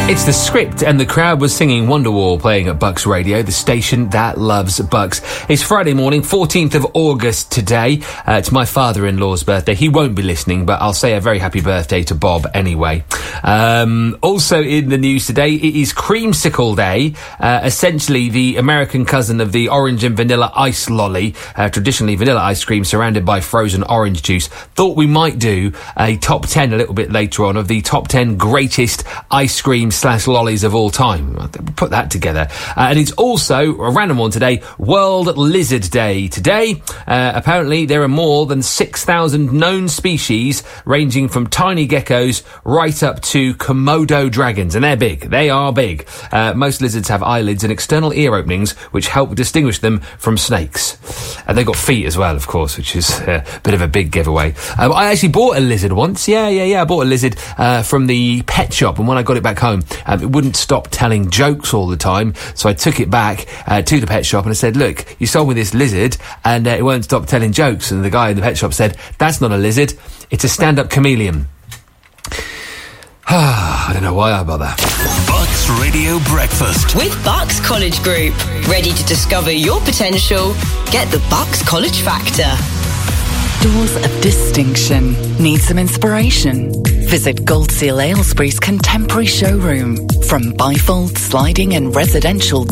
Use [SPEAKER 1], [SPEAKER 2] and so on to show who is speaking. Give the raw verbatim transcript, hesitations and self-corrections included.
[SPEAKER 1] It's The Script, and the crowd was singing Wonderwall, playing at Bucks Radio, the station that loves Bucks. It's Friday morning, fourteenth of August today. Uh, it's my father-in-law's birthday. He won't be listening, but I'll say a very happy birthday to Bob anyway. Um, also in the news today, it is Creamsicle Day, uh, essentially the American cousin of the orange and vanilla ice lolly, uh, traditionally vanilla ice cream surrounded by frozen orange juice. Thought we might do a top ten a little bit later on of the top ten greatest ice cream slash lollies of all time. Put that together. Uh, and it's also, a random one today, World Lizard Day. Today, uh, apparently there are more than six thousand known species, ranging from tiny geckos right up to Komodo dragons. And they're big. They are big. Uh, most lizards have eyelids and external ear openings, which help distinguish them from snakes. And they've got feet as well, of course, which is uh, a bit of a big giveaway. Um, I actually bought a lizard once. Yeah, yeah, yeah. I bought a lizard uh, from the pet shop, and when I got it back home, um, it wouldn't stop telling jokes all the time, so I took it back uh, to the pet shop and I said, look, you sold me this lizard and uh, it won't stop telling jokes. And the guy in the pet shop said, that's not a lizard, it's a stand-up chameleon. I don't know why I bother.
[SPEAKER 2] Bucks Radio Breakfast
[SPEAKER 3] with Bucks College Group. Ready to discover your potential? Get the Bucks College Factor.
[SPEAKER 4] Doors of distinction. Need some inspiration? Visit Gold Seal Aylesbury's contemporary showroom. From bifold, sliding and residential